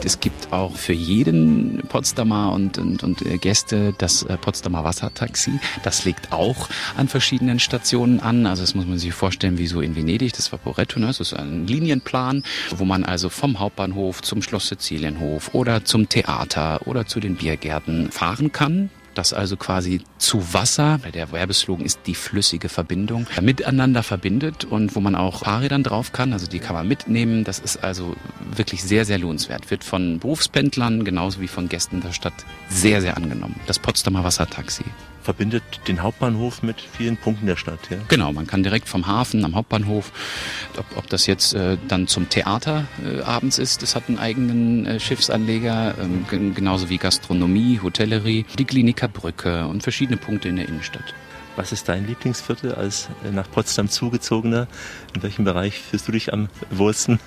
Es gibt auch für jeden Potsdamer und Gäste das Potsdamer Wassertaxi. Das legt auch an verschiedenen Stationen an. Also das muss man sich vorstellen wie so in Venedig, das Vaporetto. Das ist ein Linienplan, wo man also vom Hauptbahnhof zum Schloss Sizilienhof oder zum Theater oder zu den Biergärten fahren kann. Das also quasi zu Wasser, der Werbeslogan ist die flüssige Verbindung, miteinander verbindet und wo man auch Fahrrädern drauf kann, also die kann man mitnehmen. Das ist also wirklich sehr, sehr lohnenswert. Wird von Berufspendlern genauso wie von Gästen der Stadt sehr, sehr angenommen. Das Potsdamer Wassertaxi. Verbindet den Hauptbahnhof mit vielen Punkten der Stadt, ja? Genau, man kann direkt vom Hafen am Hauptbahnhof, ob das jetzt dann zum Theater abends ist, das hat einen eigenen Schiffsanleger, genauso wie Gastronomie, Hotellerie, die Kliniker Brücke und verschiedene Punkte in der Innenstadt. Was ist dein Lieblingsviertel als nach Potsdam zugezogener? In welchem Bereich fühlst du dich am wohlsten?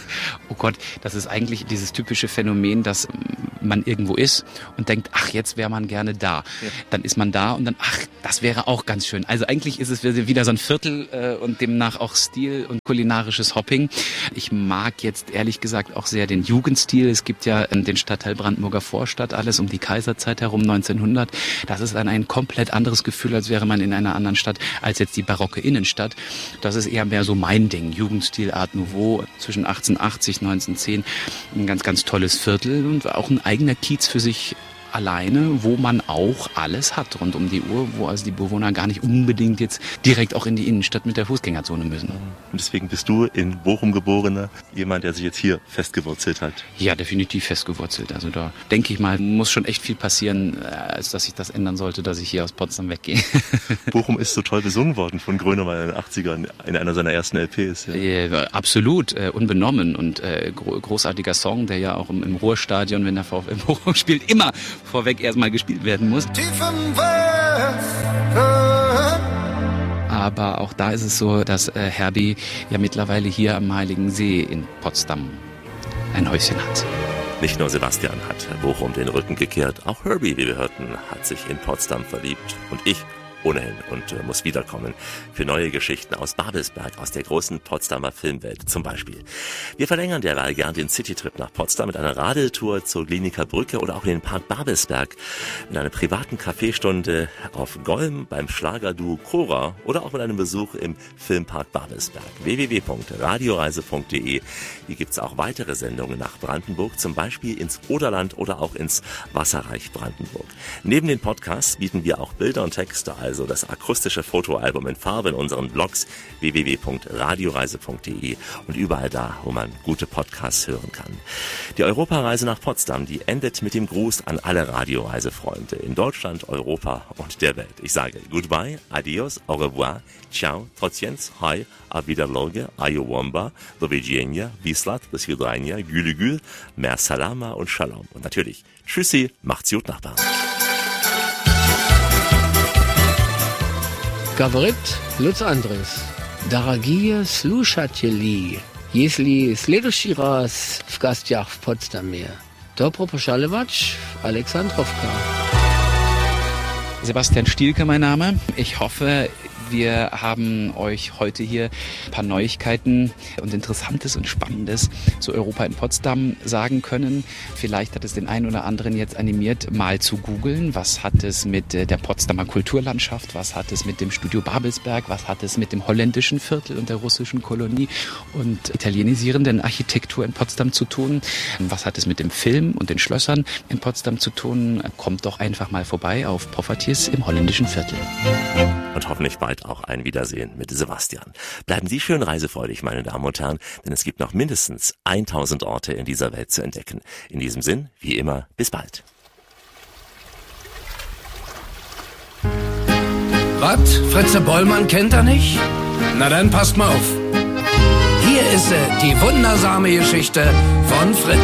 Oh Gott, das ist eigentlich dieses typische Phänomen, dass man irgendwo ist und denkt, ach, jetzt wäre man gerne da. Ja. Dann ist man da und dann, ach, das wäre auch ganz schön. Also eigentlich ist es wieder so ein Viertel und demnach auch Stil und kulinarisches Hopping. Ich mag jetzt ehrlich gesagt auch sehr den Jugendstil. Es gibt ja den Stadtteil Brandenburger Vorstadt, alles um die Kaiserzeit herum, 1900. Das ist dann ein komplett anderes Gefühl, als wäre man in einer anderen Stadt, als jetzt die barocke Innenstadt. Das ist eher mehr so mein Ding. Jugendstil, Art Nouveau, zwischen 1880, 1910. Ein ganz, ganz tolles Viertel und auch ein eigener Kiez für sich alleine, wo man auch alles hat rund um die Uhr, wo also die Bewohner gar nicht unbedingt jetzt direkt auch in die Innenstadt mit der Fußgängerzone müssen. Und deswegen bist du in Bochum geborener, jemand, der sich jetzt hier festgewurzelt hat? Ja, definitiv festgewurzelt. Also da denke ich mal, muss schon echt viel passieren, als dass sich das ändern sollte, dass ich hier aus Potsdam weggehe. Bochum ist so toll besungen worden von Grönemeyer in den 80ern, in einer seiner ersten LPs. Ja. Absolut, unbenommen und großartiger Song, der ja auch im Ruhrstadion, wenn der VfL Bochum spielt, immer vorweg erstmal gespielt werden muss. Aber auch da ist es so, dass Herbie ja mittlerweile hier am Heiligen See in Potsdam ein Häuschen hat. Nicht nur Sebastian hat Bochum den Rücken gekehrt, auch Herbie, wie wir hörten, hat sich in Potsdam verliebt. Und ich ohnehin und muss wiederkommen für neue Geschichten aus Babelsberg, aus der großen Potsdamer Filmwelt zum Beispiel. Wir verlängern derweil gern den Citytrip nach Potsdam mit einer Radeltour zur Kliniker Brücke oder auch in den Park Babelsberg, mit einer privaten Kaffeestunde auf Golm beim Schlagerduo Cora oder auch mit einem Besuch im Filmpark Babelsberg. www.radioreise.de. Hier gibt's auch weitere Sendungen nach Brandenburg, zum Beispiel ins Oderland oder auch ins Wasserreich Brandenburg. Neben den Podcasts bieten wir auch Bilder und Texte, also das akustische Fotoalbum in Farbe in unseren Blogs www.radioreise.de und überall da, wo man gute Podcasts hören kann. Die Europareise nach Potsdam, die endet mit dem Gruß an alle Radioreisefreunde in Deutschland, Europa und der Welt. Ich sage Goodbye, Adios, Au revoir, Ciao, Trotjens, Hi, A Wiederloge, Ayowomba, Do Widzenia, Wislat, Do Svidania, Gülü, Mer Salama und Shalom. Und natürlich, Tschüssi, macht's gut, Nachbarn. Говорит Lutz Andres. Дорогие слушатели, если следующий раз в гостях в Потсдаме, добро пожаловать в Alexandrovka. Sebastian Stielke mein Name. Ich hoffe, wir haben euch heute hier ein paar Neuigkeiten und Interessantes und Spannendes zu Europa in Potsdam sagen können. Vielleicht hat es den einen oder anderen jetzt animiert, mal zu googeln. Was hat es mit der Potsdamer Kulturlandschaft? Was hat es mit dem Studio Babelsberg? Was hat es mit dem holländischen Viertel und der russischen Kolonie und italienisierenden Architektur in Potsdam zu tun? Was hat es mit dem Film und den Schlössern in Potsdam zu tun? Kommt doch einfach mal vorbei auf Poffertjes im holländischen Viertel. Und hoffentlich bald auch ein Wiedersehen mit Sebastian. Bleiben Sie schön reisefreudig, meine Damen und Herren, denn es gibt noch mindestens 1000 Orte in dieser Welt zu entdecken. In diesem Sinn, wie immer, bis bald. Was? Fritze Bollmann kennt er nicht? Na dann passt mal auf. Hier ist sie, die wundersame Geschichte von Fritz.